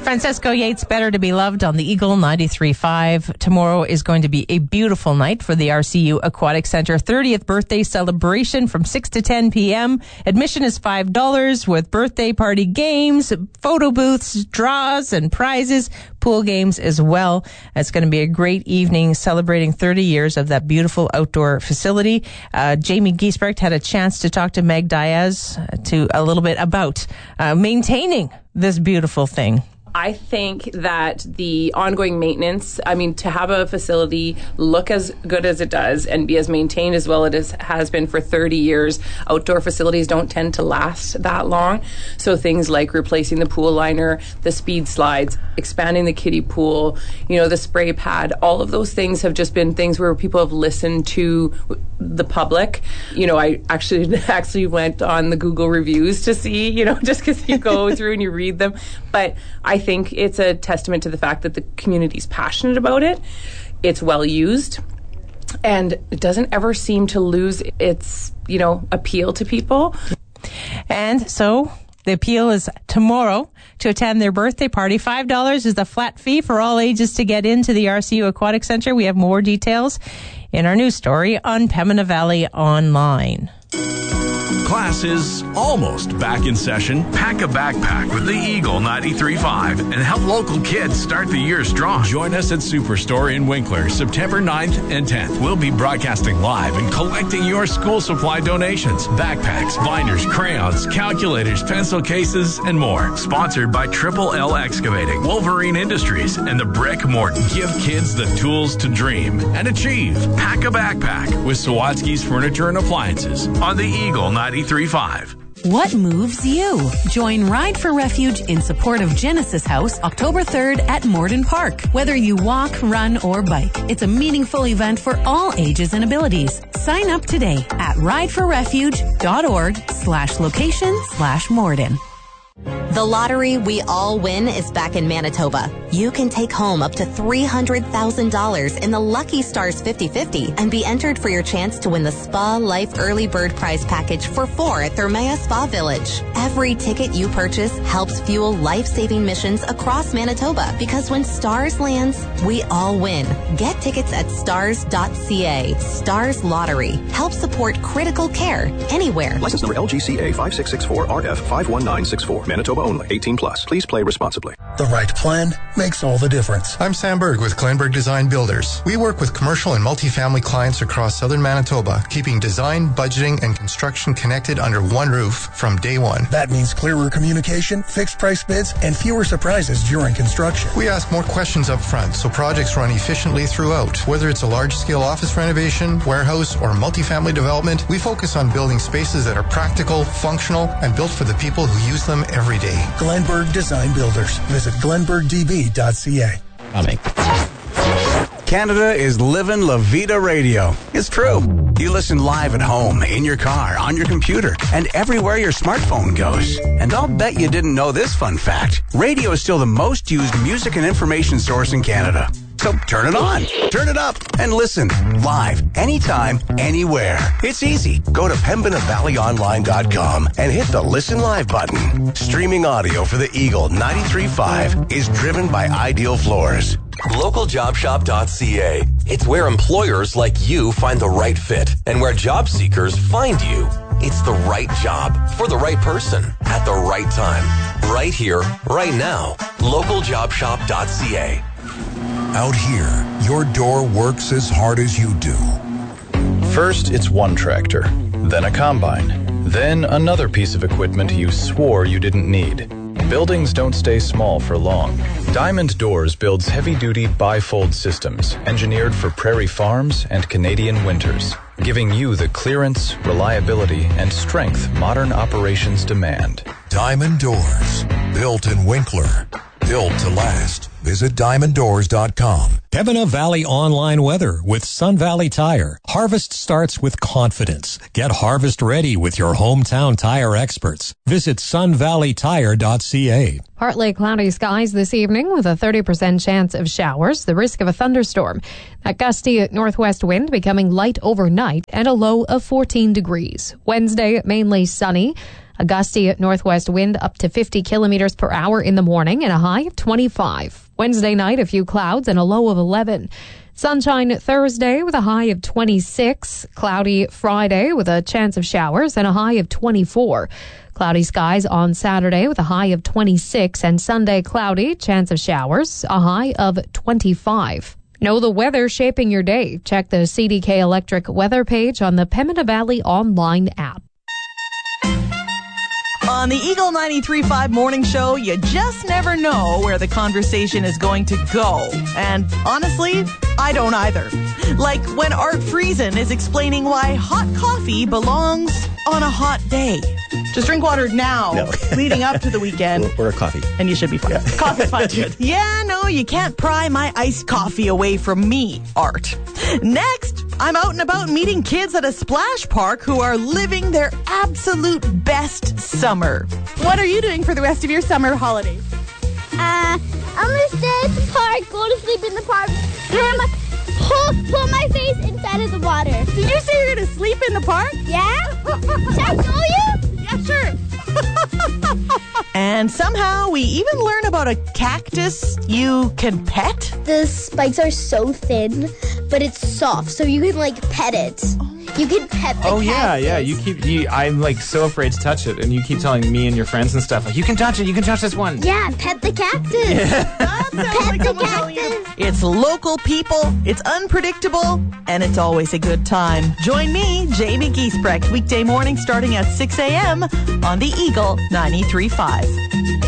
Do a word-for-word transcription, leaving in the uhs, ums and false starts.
Francesco Yates, Better to Be Loved on the Eagle ninety-three point five. Tomorrow is going to be a beautiful night for the R C U Aquatic Center thirtieth birthday celebration from six to ten p.m. Admission is five dollars with birthday party games, photo booths, draws, and prizes, pool games as well. It's going to be a great evening celebrating thirty years of that beautiful outdoor facility. Uh, Jamie Giesbrecht had a chance to talk to Meg Diaz to a little bit about uh, maintaining this beautiful thing. I think that the ongoing maintenance, I mean, to have a facility look as good as it does and be as maintained as well it is, has been for thirty years, outdoor facilities don't tend to last that long. So things like replacing the pool liner, the speed slides, expanding the kiddie pool, you know, the spray pad, all of those things have just been things where people have listened to the public. You know, I actually actually went on the Google reviews to see, you know, just because you go through and you read them. But I think it's a testament to the fact that the community's passionate about it. It's well used, and it doesn't ever seem to lose its, you know, appeal to people. And so the appeal is tomorrow to attend their birthday party. five dollars is the flat fee for all ages to get into the R C U Aquatic Center. We have more details in our news story on Pembina Valley Online. Class is almost back in session. Pack a backpack with the Eagle ninety-three point five and help local kids start the year strong. Join us at Superstore in Winkler, September ninth and tenth. We'll be broadcasting live and collecting your school supply donations. Backpacks, binders, crayons, calculators, pencil cases, and more. Sponsored by Triple L Excavating, Wolverine Industries, and the Brick Morton. Give kids the tools to dream and achieve. Pack a backpack with Sawatsky's Furniture and Appliances on the Eagle ninety-three point five. What moves you? Join Ride for Refuge in support of Genesis House October third at Morden Park. Whether you walk, run, or bike, it's a meaningful event for all ages and abilities. Sign up today at rideforrefuge.org slash location slash Morden. The lottery we all win is back in Manitoba. You can take home up to three hundred thousand dollars in the Lucky Stars fifty fifty and be entered for your chance to win the Spa Life Early Bird Prize Package for four at Thermea Spa Village. Every ticket you purchase helps fuel life-saving missions across Manitoba, because when Stars lands, we all win. Get tickets at stars dot c a. Stars Lottery. Help support critical care anywhere. License number L G C A five six six four R F five one nine six four. Manitoba only. eighteen plus. Please play responsibly. The right plan makes all the difference. I'm Sam Berg with Glenberg Design Builders. We work with commercial and multifamily clients across southern Manitoba, keeping design, budgeting, and construction connected under one roof from day one. That means clearer communication, fixed price bids, and fewer surprises during construction. We ask more questions up front so projects run efficiently throughout. Whether it's a large-scale office renovation, warehouse, or multifamily development, we focus on building spaces that are practical, functional, and built for the people who use them every day. Glenberg Design Builders. Visit glenberg d b dot c a. Coming. Canada is living La Vida Radio. It's true. You listen live at home, in your car, on your computer, and everywhere your smartphone goes. And I'll bet you didn't know this fun fact. Radio is still the most used music and information source in Canada. So turn it on, turn it up, and listen live, anytime, anywhere. It's easy. Go to pembina valley online dot com and hit the Listen Live button. Streaming audio for the Eagle ninety-three point five is driven by Ideal Floors. local job shop dot c a. It's where employers like you find the right fit and where job seekers find you. It's the right job for the right person at the right time. Right here, right now. local job shop dot c a. Out here, your door works as hard as you do. First, it's one tractor, then a combine, then another piece of equipment you swore you didn't need. Buildings don't stay small for long. Diamond Doors builds heavy-duty bifold systems engineered for prairie farms and Canadian winters, giving you the clearance, reliability, and strength modern operations demand. Diamond Doors, built in Winkler, built to last. Visit diamond doors dot com. Pembina Valley Online Weather with Sun Valley Tire. Harvest starts with confidence. Get harvest ready with your hometown tire experts. Visit sun valley tire dot c a. Partly cloudy skies this evening with a thirty percent chance of showers, the risk of a thunderstorm. That gusty northwest wind becoming light overnight and a low of fourteen degrees. Wednesday, mainly sunny. A gusty northwest wind up to fifty kilometers per hour in the morning and a high of twenty-five. Wednesday night, a few clouds and a low of eleven. Sunshine Thursday with a high of twenty-six. Cloudy Friday with a chance of showers and a high of twenty-four. Cloudy skies on Saturday with a high of twenty-six, and Sunday cloudy, chance of showers, a high of twenty-five. Know the weather shaping your day. Check the C D K Electric weather page on the Pembina Valley online app. On the Eagle ninety-three point five Morning Show, you just never know where the conversation is going to go. And honestly, I don't either. Like when Art Friesen is explaining why hot coffee belongs on a hot day. Just drink water now, no. leading up to the weekend. Or a coffee. And you should be fine. Yeah. Coffee's fine too. Yeah, no, you can't pry my iced coffee away from me, Art. Next, I'm out and about meeting kids at a splash park who are living their absolute best summer. What are you doing for the rest of your summer holidays? Uh, I'm gonna stay at the park, go to sleep in the park, and my, pull, pull my face inside of the water. Did you say you're gonna sleep in the park? Yeah? Should I show you? Yeah, sure. And somehow we even learn about a cactus you can pet. The spikes are so thin, but it's soft, so you can like pet it. You can pet the Oh cactus. yeah, yeah. You keep. You, I'm like so afraid to touch it, and you keep telling me and your friends and stuff like, you can touch it. You can touch this one. Yeah, pet the cactus. That sounds Pet like the someone telling you. cactus. It's local people, it's unpredictable, and it's always a good time. Join me, Jamie Giesbrecht, weekday morning starting at six a.m. on the Eagle ninety-three point five.